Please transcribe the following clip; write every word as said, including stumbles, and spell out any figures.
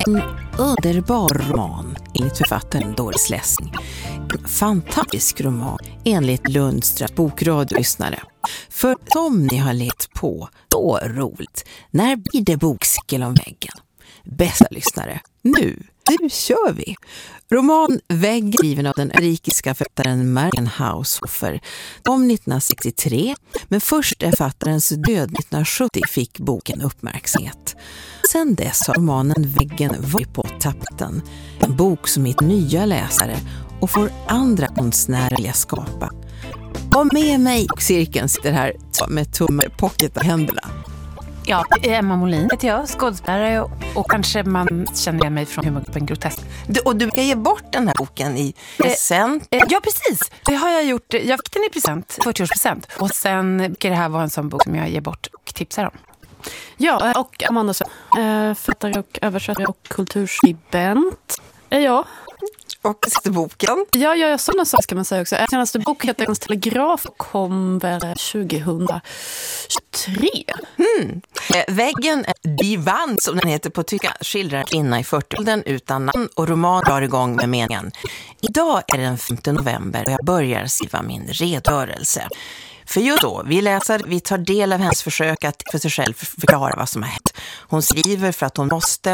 En underbar roman enligt författaren Doris Lessing. En fantastisk roman enligt Lundströms bokradiolyssnare. För som ni har lett på, då roligt. När blir det bokcykel om väggen? Bästa lyssnare, nu, nu kör vi! Roman Vägg skriven av den österrikiska författaren Marian Haushofer om nittonhundrasextiotre, men först efter författarens död nittonhundrasjuttio fick boken uppmärksamhet. Sen dess har romanen Väggen varit på tapeten. En bok som är nya läsare och får andra konstnärer att skapa. Och med mig och cirkeln sitter här med tummar, pocket och händerna. Ja, Emma Molin heter jag, skådespelare och, och kanske man känner igen mig från humorgruppen Grotesk. Du, och du kan ge bort den här boken i present. Eh, eh, ja, precis. Det har jag gjort. Jag fick den i present, fyrtioårspresent. Och sen ska det här vara en sån bok som jag ger bort och tipsar om. Ja, och Amanda Sö, eh, författare och översättare och kulturskribent är jag. Och sista boken. Ja, jag gör sådana saker ska man säga också. Senaste bok heter Konst Telegraf och kom väl tjugohundratjugotre. Mm. Väggen divan som den heter på tyska skildrar en kvinna i fyrtioåldern utan namn och roman drar igång med meningen. Idag är det den femte november och jag börjar skriva min redogörelse. För just då, vi läser, vi tar del av hennes försök att för sig själv förklara vad som har hänt. Hon skriver för att hon måste,